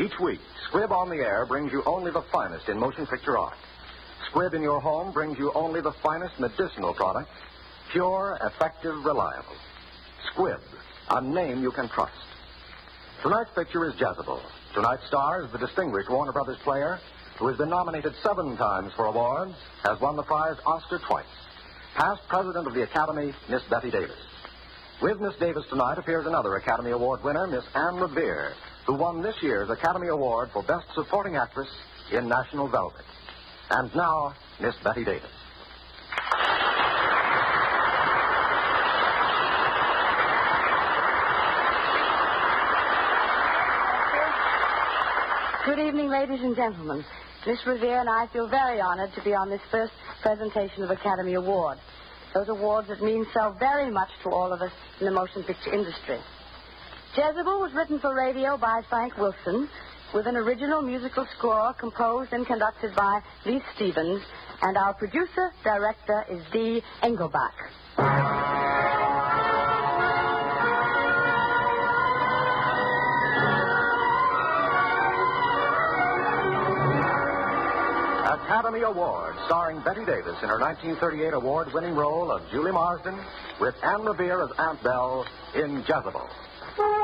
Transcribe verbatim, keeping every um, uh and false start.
Each week, Squibb on the Air brings you only the finest in motion picture art. Squibb in your home brings you only the finest medicinal products, pure, effective, reliable. Squibb, a name you can trust. Tonight's picture is Jezebel. Tonight's star is the distinguished Warner Brothers player who has been nominated seven times for awards, has won the prize Oscar twice. Past president of the Academy, Miss Betty Davis. With Miss Davis tonight appears another Academy Award winner, Miss Anne Revere, who won this year's Academy Award for Best Supporting Actress in National Velvet. And now, Miss Betty Davis. Good evening, ladies and gentlemen. Miss Revere and I feel very honored to be on this first presentation of Academy Awards. Those awards that mean so very much to all of us in the motion picture industry. Jezebel was written for radio by Frank Wilson, with an original musical score composed and conducted by Lee Stevens, and our producer-director is Dee Engelbach. Academy Award, starring Betty Davis in her nineteen thirty-eight award-winning role of Julie Marsden, with Anne Revere as Aunt Belle in Jezebel.